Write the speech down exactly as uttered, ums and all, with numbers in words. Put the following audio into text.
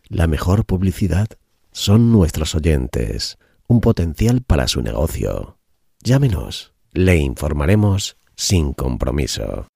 La mejor publicidad son nuestros oyentes, un potencial para su negocio. Llámenos, le informaremos sin compromiso.